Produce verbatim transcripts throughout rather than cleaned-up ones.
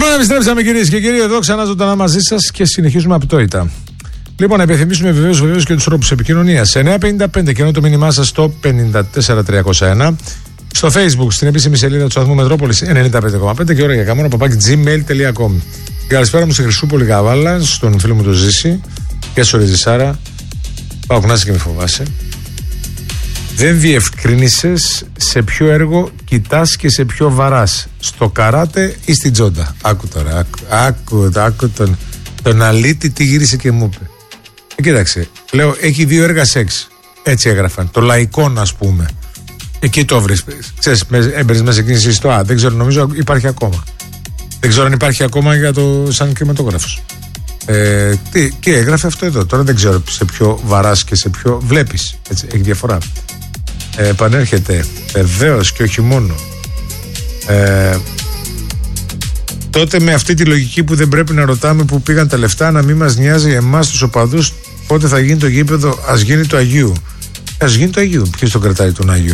Λοιπόν, επιστρέψαμε κυρίες και κύριοι, εδώ ξανά ζωντανά μαζί σας και συνεχίζουμε απτόητα. Λοιπόν, να υπενθυμίσουμε βεβαίως, βεβαίως και τους τρόπους επικοινωνίας. εννιά πενήντα πέντε και ενώ το μήνυμά σας στο πενήντα τέσσερα τριακόσια ένα. Στο Facebook, στην επίσημη σελίδα του σταθμού Μετρόπολης ενενήντα πέντε κόμμα πέντε και ώρα για καμόνα παπάκι gmail τελεία com. Καλησπέρα μου στη Χρυσούπολη Καβάλα, στον φίλο μου τον Ζήση. Γεια σου, Ρεζισάρα. Πάω κουνάσαι και μη φοβάσαι. Δεν διευκρίνησες σε ποιο έργο κοιτάς και σε ποιο βαράς. Στο καράτε ή στην τζόντα. Άκου τώρα, άκου, άκου, άκου τον, τον αλήτη τι γύρισε και μου είπε. Ε, κοίταξε, λέω, έχει δύο έργα σεξ. Έτσι έγραφαν. Το λαϊκό, ας πούμε. Εκεί το βρεις. Ξέρεις, έμπαιρες μέσα εκείνη εσύ στο Α. Δεν ξέρω, νομίζω υπάρχει ακόμα. Δεν ξέρω αν υπάρχει ακόμα για το σαν κινηματόγραφος. Ε, τι, και έγραφε αυτό εδώ. Τώρα δεν ξέρω σε ποιο βαράς και σε ποιο βλέπεις. Έτσι, έχει διαφορά. Ε, επανέρχεται βεβαίως και όχι μόνο. Ε, τότε με αυτή τη λογική που δεν πρέπει να ρωτάμε που πήγαν τα λεφτά, να μην μας νοιάζει εμάς τους οπαδούς πότε θα γίνει το γήπεδο, ας γίνει το Αγίου. Ας γίνει το Αγίου. Ποιος τον κρατάει τον Άγιο?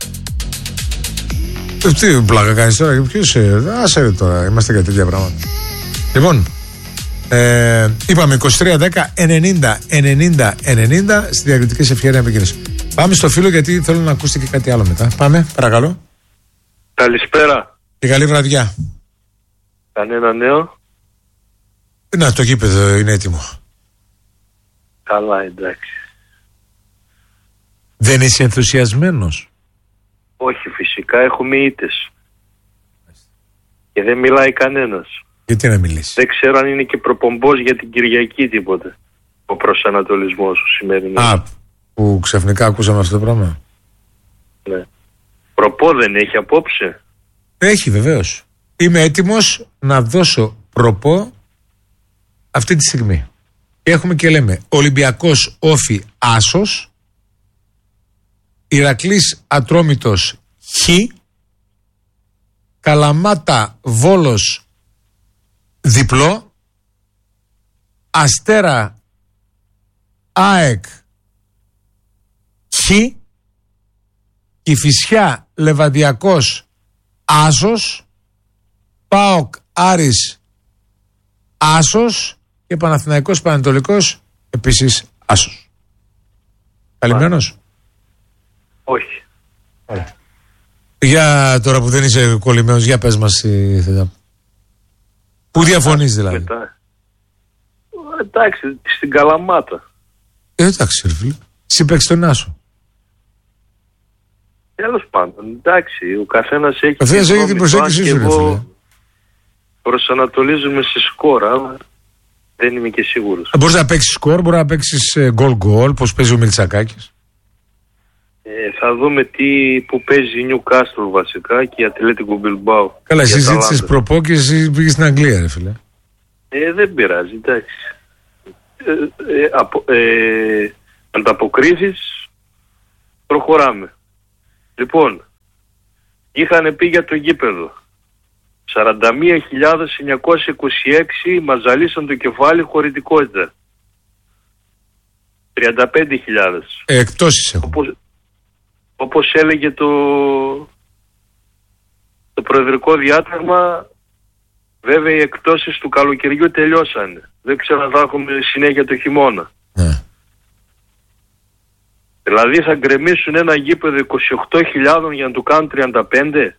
Τι πλάκα κάνεις τώρα? Ποιος? Άσε ρε τώρα, είμαστε για τέτοια πράγματα. Λοιπόν, ε, είπαμε είκοσι τρία δέκα ενενήντα ενενήντα ενενήντα στη διακριτική σε ευκαιρία επικοινωνίας. Πάμε στο φίλο γιατί θέλω να ακούσετε και κάτι άλλο μετά. Πάμε, παρακαλώ. Καλησπέρα. Και καλή βραδιά. Κανένα νέο? Να, το γήπεδο είναι έτοιμο. Καλά, εντάξει. Δεν είσαι ενθουσιασμένος? Όχι, φυσικά έχουμε ήττες. Και δεν μιλάει κανένας. Γιατί να μιλήσει? Δεν ξέρω αν είναι και προπομπός για την Κυριακή τίποτε. Ο προσανατολισμός ο σημερινός. Α, που ξαφνικά ακούσαμε αυτό το πράγμα. Ναι. Προπό δεν έχει απόψε? Έχει βεβαίως. Είμαι έτοιμος να δώσω προπό αυτή τη στιγμή. Έχουμε και λέμε Ολυμπιακός Όφη Άσος, Ηρακλής Ατρόμητος Χ, Καλαμάτα Βόλος διπλό, Αστέρα ΑΕΚ Χ, Κηφισιά Λεβαδιακός Άσος, ΠΑΟΚ Άρης Άσος και Παναθηναϊκός Πανετολικός επίσης Άσος. Καλυμμένος? Όχι. Ωραία. Για τώρα που δεν είσαι κολλημένος, για πες μας η θετά. Πού διαφωνείς δηλαδή? Μετά. Εντάξει, στην Καλαμάτα. Ε, εντάξει ρε φίλε. Εσύ παίξεις τον Άσο. Τέλος πάντων, εντάξει, ο καθένας έχει... Ο καθένας έχει την προσέγγιση σου ρε φίλε. Προσανατολίζουμε σε σκορ, αλλά δεν είμαι και σίγουρος. Μπορείς να παίξεις σκορ, μπορεί να παίξεις γκολ-γκολ, πώς παίζει ο Μιλτσακάκης. Ε, θα δούμε τι που παίζει η Νιουκάστλ βασικά και η Ατλέτικο Μπιλμπάου. Καλά, εσύ ζήτησες προπό και εσύ πήγες στην Αγγλία ρε φίλε. Ε, δεν πειράζει, εντάξει. Ε, ε, απο, ε, ανταποκρίσεις, προχωράμε. Λοιπόν, είχαν πει για το γήπεδο. σαράντα μία χιλιάδες εννιακόσια είκοσι έξι μας ζαλίσαν το κεφάλι χωρητικότητα. τριάντα πέντε χιλιάδες. Ε, εκτόσεις έχω. Όπως, όπως έλεγε το, το προεδρικό διάταγμα, βέβαια οι εκτόσεις του καλοκαιριού τελειώσανε. Δεν ξέρω αν θα έχουμε συνέχεια το χειμώνα. Ναι. Δηλαδή θα γκρεμίσουν ένα γήπεδο είκοσι οκτώ χιλιάδες για να του κάνουν τριάντα πέντε.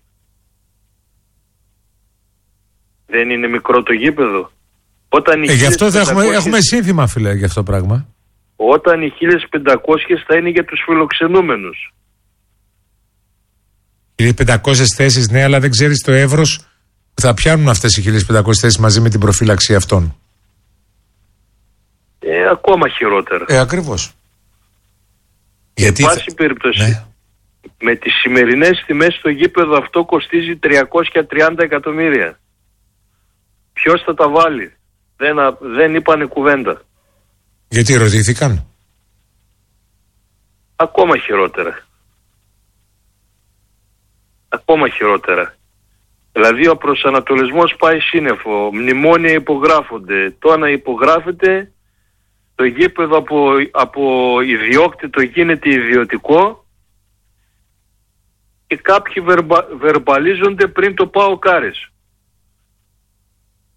Δεν είναι μικρό το γήπεδο. Όταν ε, γι' αυτό θα έχουμε, έχουμε σύνθημα φίλε για αυτό το πράγμα. Όταν οι χίλιες πεντακόσιες θα είναι για τους φιλοξενούμενους. χίλιες πεντακόσιες θέσεις, ναι, αλλά δεν ξέρεις το εύρος που θα πιάνουν αυτές οι χίλιες πεντακόσιες θέσεις μαζί με την προφύλαξη αυτών. Ε, ακόμα χειρότερα. Ε, ακριβώς. Γιατί... Σε πάση περίπτωση, ναι. Με τις σημερινές τιμές το γήπεδο αυτό κοστίζει τριακόσια τριάντα εκατομμύρια. Ποιος θα τα βάλει? Δεν, δεν είπανε κουβέντα. Γιατί ρωτήθηκαν? Ακόμα χειρότερα. Ακόμα χειρότερα. Δηλαδή ο προσανατολισμός πάει σύννεφο. Μνημόνια υπογράφονται. Το να υπογράφεται, το γήπεδο από, από ιδιόκτητο γίνεται ιδιωτικό και κάποιοι βερμπα, βερμπαλίζονται πριν το πάω κάρις.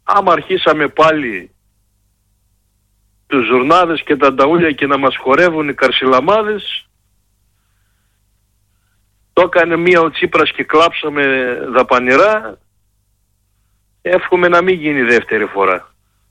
άμα αρχίσαμε πάλι τους ζουρνάδες και τα νταούλια και να μας χορεύουν οι καρσιλαμάδες, το έκανε μία ο Τσίπρας και κλάψαμε δαπανηρά, εύχομαι να μην γίνει δεύτερη φορά.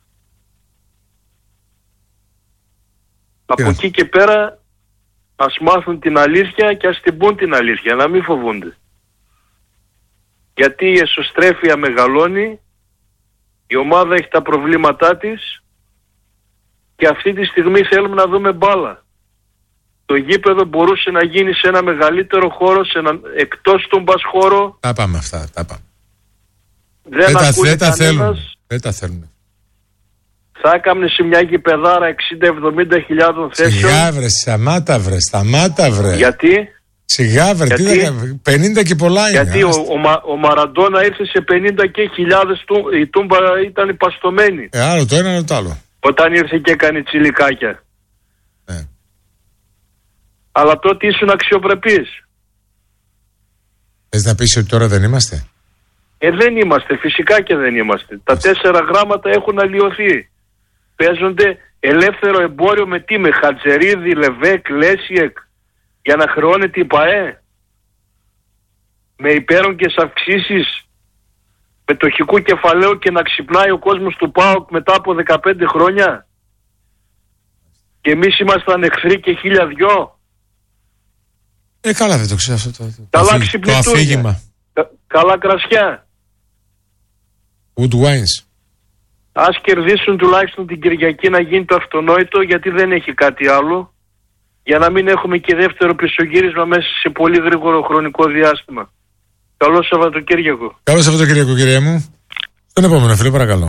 Από εκεί και πέρα ας μάθουν την αλήθεια και ας την πούν την αλήθεια, να μην φοβούνται. Γιατί η εσωστρέφεια μεγαλώνει, η ομάδα έχει τα προβλήματά της και αυτή τη στιγμή θέλουμε να δούμε μπάλα. Το γήπεδο μπορούσε να γίνει σε ένα μεγαλύτερο χώρο, σε ένα εκτός του μπας χώρο. Τα πάμε αυτά, τα πάμε. Δεν, δεν, ακούει δεν τα θέλουν. Δεν τα θέλουν. Θα έκαμνε σε μια γηπεδάρα εξήντα εβδομήντα χιλιάδων θέσεων. Σιγά βρε, σταμάτα βρε, σταμάτα βρε. Γιατί? Σιγά βρε, γιατί, τι θα, πενήντα και πολλά είναι. Γιατί ο, ο, ο Μαραντόνα ήρθε σε πενήντα και χιλιάδες, του, η Τούμπα ήταν υπαστωμένη. Ε, άλλο το ένα, άλλο το άλλο. Όταν ήρθε και έκανε τσιλικάκια. Ε. Αλλά τότε ήσουν αξιοπρεπής. Θες να πεις ότι τώρα δεν είμαστε? Ε, δεν είμαστε, φυσικά και δεν είμαστε. Τα τέσσερα γράμματα έχουν αλλοιωθεί. Παίζονται ελεύθερο εμπόριο με τι? Με Χατζερίδη, Λεβέκ, Λέσιεκ, για να χρεώνεται η ΠΑΕ. Με υπέρογγες αυξήσεις μετοχικού κεφαλαίου και να ξυπνάει ο κόσμος του ΠΑΟΚ μετά από δεκαπέντε χρόνια. Και εμείς ήμασταν εχθροί και χίλια δυο. Ε, καλά, δεν το ξέρω αυτό το, καλά το, το αφήγημα. Κα, καλά κρασιά. Wood wines. Ας κερδίσουν τουλάχιστον την Κυριακή να γίνει το αυτονόητο, γιατί δεν έχει κάτι άλλο, για να μην έχουμε και δεύτερο πισωγύρισμα μέσα σε πολύ γρήγορο χρονικό διάστημα. Καλό Σαββατοκύριακο. Καλό Σαββατοκύριακο, κύριε μου. Στον επόμενο φίλο, παρακαλώ.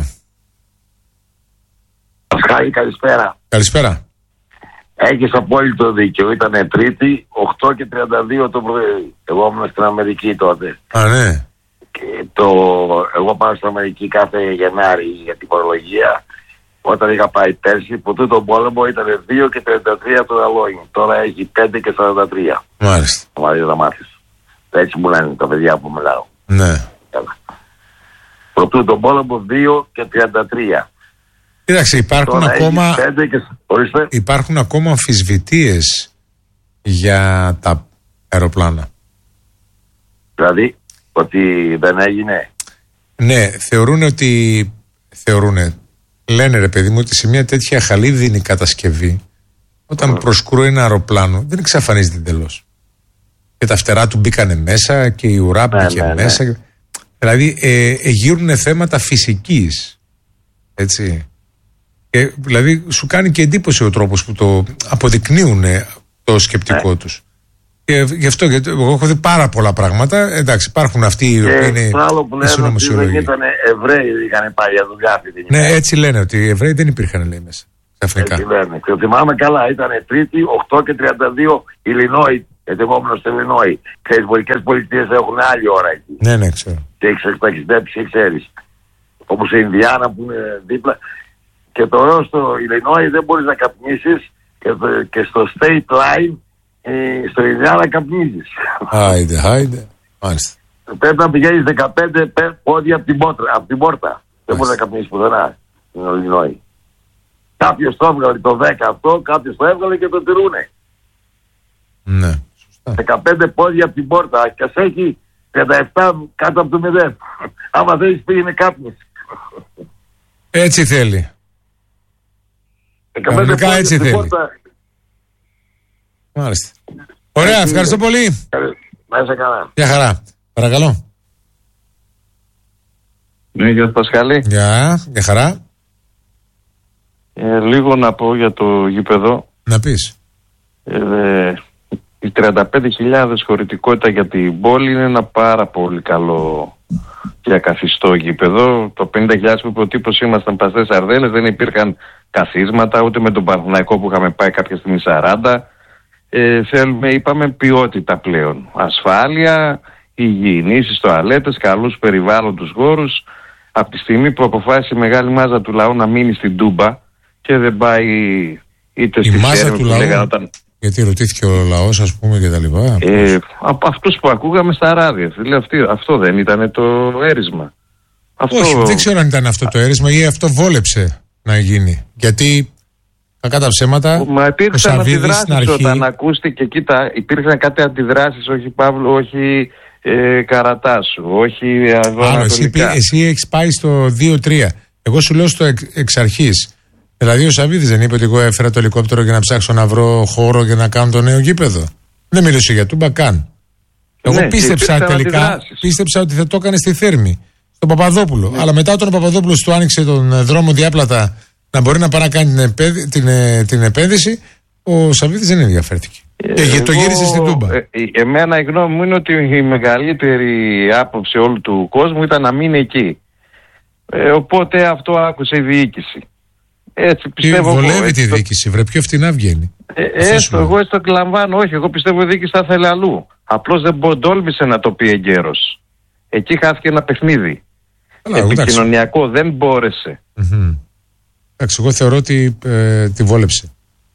Πασχάλη, καλησπέρα. Καλησπέρα. Έχεις απόλυτο δίκιο. Ήταν Τρίτη, οκτώ και τριάντα δύο το πρωί. Εγώ ήμουν στην Αμερική τότε. Α, ναι. Και το... Εγώ πάω στην Αμερική κάθε Γενάρη για την φορολογία. Όταν είχα πάει πέρσι, που τούτο πόλεμο ήταν δύο και τριάντα τρία το αλόγι. Τώρα έχει πέντε και σαράντα τρία. Μάλιστα. Μάλιστα να μάθεις. Έτσι μου λένε τα παιδιά που μιλάω. Ναι. Προτού τον πόλεμο δύο και τριάντα τρία. Κοίταξε, υπάρχουν τώρα ακόμα, και... υπάρχουν ακόμα αμφισβητίες για τα αεροπλάνα. Δηλαδή, ότι δεν έγινε. Ναι, θεωρούν ότι, θεωρούνε, λένε ρε παιδί μου, ότι σε μια τέτοια χαλίδινη κατασκευή, όταν mm. προσκρούει ένα αεροπλάνο, δεν εξαφανίζεται εντελώς. Και τα φτερά του μπήκανε μέσα και η ουρά ναι, μπήκε ναι, μέσα. Ναι. Δηλαδή, ε, ε, γύρουν θέματα φυσικής. Έτσι. Και, δηλαδή, σου κάνει και εντύπωση ο τρόπος που το αποδεικνύουν το σκεπτικό ναι. τους. Και γι' αυτό, γιατί εγώ έχω δει πάρα πολλά πράγματα. Εντάξει, υπάρχουν αυτοί οι οποίοι είναι συνωμοσιολόγοι. Δεν ήταν Εβραίοι, είχαν πάει για δουλειά. Ναι, έτσι λένε ότι οι Εβραίοι δεν υπήρχαν, λέει μέσα. Ξαφνικά. Έτσι λένε. Και θυμάμαι καλά, ήταν Τρίτη, οκτώ και τριάντα δύο, Ιλινόη, ετοιμόμενο στο Ιλινόη. Και οι βορικές πολιτείες έχουν άλλη ώρα εκεί. Ναι, ναι, ξέρω. Και έχεις ταξιδέψει, ξέρεις. Όπως η Ινδιάνα που είναι δίπλα. Και τώρα στο Ιλινόη δεν μπορείς να καπνίσεις και, και στο State Line. Ε, στο Ινδιάνα καπνίζεις. Άιντε, άιντε. Μάλιστα. Πρέπει να πηγαίνεις δεκαπέντε πόδια από την, πόρτα, από την πόρτα. Δεν μπορεί να καπνίσεις πουθενά στην Ιλινόη. Κάποιος το έβγαλε το δέκα αυτό, κάποιος το έβγαλε και το τηρούνε. Ναι, σωστά. δεκαπέντε πόδια από την πόρτα και ας έχει τριάντα επτά κάτω από το μηδέν. Άμα θέλεις πήγαινε κάπνις. Έτσι θέλει. Κανονικά έτσι θέλει. Πόρτα. Μάλιστα. Ωραία, ευχαριστώ πολύ. Να είσαι καλά. Γεια χαρά. Παρακαλώ. Ναι, γεια Πασχάλη. Γεια, γεια χαρά. Ε, λίγο να πω για το γήπεδο. Να πεις. Ε, οι τριάντα πέντε χιλιάδες χωρητικότητα για την πόλη είναι ένα πάρα πολύ καλό και ακαθιστό γήπεδο. Το πενήντα χιλιάδες που προτύπωση ήμασταν παστές Αρδέλες, δεν υπήρχαν καθίσματα, ούτε με τον Παναθηναϊκό που είχαμε πάει κάποια στιγμή σαράντα. Ε, θέλουμε, είπαμε, ποιότητα πλέον. Ασφάλεια, υγιεινήσεις, τοαλέτες, καλούς περιβάλλοντους χώρους. Από τη στιγμή που αποφάσισε η μεγάλη μάζα του λαού να μείνει στην Τούμπα και δεν πάει είτε στη μάζα του λαού, όταν... γιατί ρωτήθηκε ο λαός, ας πούμε, και τα λοιπά. Ε, από αυτούς που ακούγαμε στα ράδια. Δηλαδή, αυτό δεν ήταν το έρισμα. Αυτό... Όχι, δεν ξέρω αν ήταν αυτό το αίρεσμα ή αυτό βόλεψε να γίνει. Γιατί κακά τα ψέματα. Μα υπήρξαν αντιδράσεις αρχή... όταν ακούστηκε. Κοίτα, υπήρξαν κάτι αντιδράσεις, όχι Παύλο, όχι ε, Καρατάσου, όχι Άλλο, εσύ, εσύ έχεις πάει στο δύο τρία. Εγώ σου λέω στο εξ, εξ αρχής. Δηλαδή ο Σαββίδης δεν είπε ότι εγώ έφερα το ελικόπτερο για να ψάξω να βρω χώρο για να κάνω το νέο γήπεδο? Δεν μίλησε για Τούμπα καν. Εγώ ναι, πίστεψα τελικά αντιδράσεις. Πίστεψα ότι θα το έκανε στη Θέρμη, στον Παπαδόπουλο. Ναι. Αλλά μετά όταν ο Παπαδόπουλος του άνοιξε τον δρόμο διάπλατα να μπορεί να πάει να κάνει την, επέδη, την, την επένδυση, ο Σαββίδης δεν ενδιαφέρθηκε. Ε, και εγώ, το γύρισε στην Τούμπα. Ε, εμένα η γνώμη μου είναι ότι η μεγαλύτερη άποψη όλου του κόσμου ήταν να μείνει εκεί. Ε, οπότε αυτό άκουσε η διοίκηση. Έτσι πιστεύω. Τι βολεύει τη διοίκηση, βρε, πιο φτηνά βγαίνει. Ε, έστω, εγώ έστω εκλαμβάνω, όχι, εγώ πιστεύω η διοίκηση θα ήθελε αλλού. Απλώς δεν τόλμησε να το πει εγκαίρος. Εκεί χάθηκε ένα παιχνίδι. Αλλά, επικοινωνιακό, εντάξει. Δεν μπόρεσε. Mm-hmm. Εντάξει, εγώ θεωρώ ότι ε, τη βόλεψε.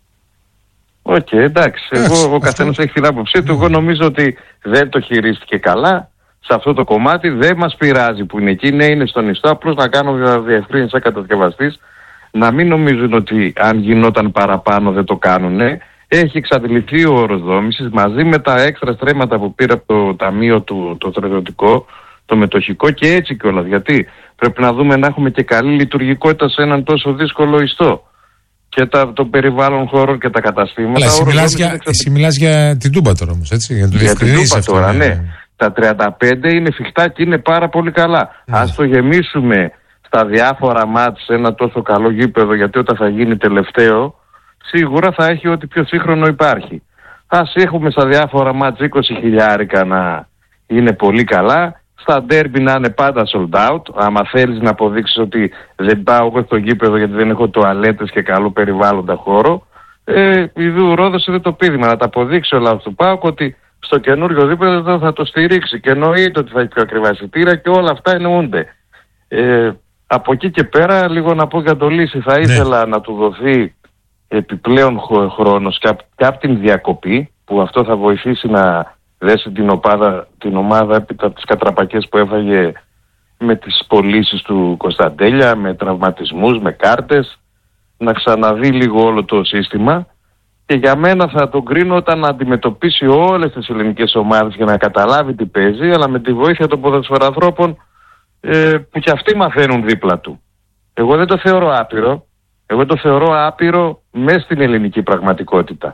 Οκ, okay, εντάξει. εντάξει. Εγώ, ο καθένας έχει την άποψή του. Mm. Εγώ νομίζω ότι δεν το χειρίστηκε καλά σε αυτό το κομμάτι. Δεν μας πειράζει που είναι εκεί. Ναι, είναι στον ιστό. Απλώς να κάνω διευκρίνηση σαν κατασκευαστής. Να μην νομίζουν ότι αν γινόταν παραπάνω δεν το κάνουνε. Έχει εξαντληθεί ο όρος δόμησης μαζί με τα έξτρα στρέμματα που πήρε από το ταμείο του, το στρατιωτικό, το μετοχικό και έτσι κιόλας. Γιατί πρέπει να δούμε να έχουμε και καλή λειτουργικότητα σε έναν τόσο δύσκολο ιστό. Και τα, το περιβάλλον χώρο και τα καταστήματα. Αλλά εσύ μιλάς, για, εξα... εσύ μιλάς για την Τούμπα τώρα όμως, έτσι, για, για την Τούμπα τώρα, ναι. ναι. Τα τριάντα πέντε είναι φιχτά και είναι πάρα πολύ καλά. Mm. Ας το γεμίσουμε στα διάφορα μάτς σε ένα τόσο καλό γήπεδο, γιατί όταν θα γίνει τελευταίο, σίγουρα θα έχει ό,τι πιο σύγχρονο υπάρχει. Ας έχουμε στα διάφορα μάτς είκοσι χιλιάρικα να είναι πολύ καλά. Στα ντέρμπι να είναι πάντα sold out. Άμα θέλεις να αποδείξεις ότι δεν πάω εγώ στο γήπεδο γιατί δεν έχω τουαλέτες και καλό περιβάλλοντα χώρο, ε, ειδού ρόδωσε δεν το πείδημα. Να τα αποδείξει ο λαός του ΠΑΟΚ ότι στο καινούριο γήπεδο θα το στηρίξει. Και εννοείται ότι θα έχει πιο ακριβά εισιτήρια και όλα αυτά εννοούνται. Ε, από εκεί και πέρα, λίγο να πω για το Λύση, θα ήθελα ναι. να του δοθεί επιπλέον χρόνος και από, και από την διακοπή, που αυτό θα βοηθήσει να δέσει την, οπάδα, την ομάδα έπειτα από τις κατραπακές που έφαγε με τις πωλήσεις του Κωνσταντέλια, με τραυματισμούς, με κάρτες, να ξαναδεί λίγο όλο το σύστημα. Και για μένα θα τον κρίνω όταν αντιμετωπίσει όλες τις ελληνικές ομάδες για να καταλάβει τι παίζει, αλλά με τη βοήθεια των ποδοσφαιρανθρώπων ε, που και αυτοί μαθαίνουν δίπλα του. Εγώ δεν το θεωρώ άπειρο. Εγώ το θεωρώ άπειρο μέσα στην ελληνική πραγματικότητα.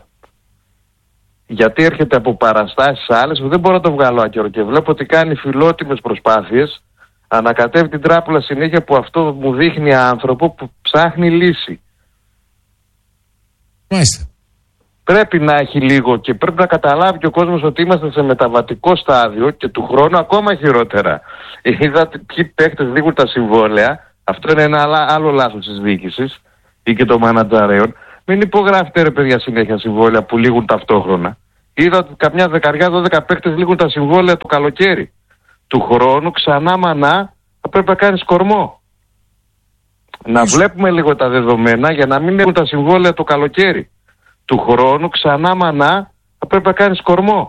Γιατί έρχεται από παραστάσεις άλλες που δεν μπορώ να το βγάλω άκυρο και βλέπω ότι κάνει φιλότιμες προσπάθειες, ανακατεύει την τράπουλα συνέχεια, που αυτό μου δείχνει άνθρωπο που ψάχνει λύση. Μάλιστα. Πρέπει να έχει λίγο και πρέπει να καταλάβει και ο κόσμος ότι είμαστε σε μεταβατικό στάδιο και του χρόνου ακόμα χειρότερα. Είδατε ποιοι παίκτες λήγουν τα συμβόλαια. Αυτό είναι ένα άλλο λάθος της διοίκησης ή και των μανατζαρέων. Μην υπογράφετε ρε παιδιά συνέχεια συμβόλαια που λήγουν ταυτόχρονα. Είδα ότι καμιά δεκαριά δώδεκα παίκτες λήγουν τα συμβόλαια το καλοκαίρι. Του χρόνου ξανά μανά θα πρέπει να κάνεις κορμό. Να βλέπουμε λίγο τα δεδομένα για να μην λήγουν τα συμβόλαια το καλοκαίρι. Του χρόνου ξανά μανά θα πρέπει να κάνεις κορμό.